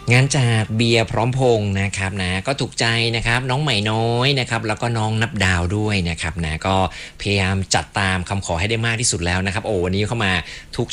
งานจากเบียร์พร้อมพงษ์นะครับนะก็ถูกใจนะครับน้องใหม่น้อยนะครับแล้วก็น้องนับดาวด้วยนะครับนะก็พยายามจัดตามคำขอให้ได้มากที่สุดแล้วนะครับโอ้วันนี้เข้ามาทุก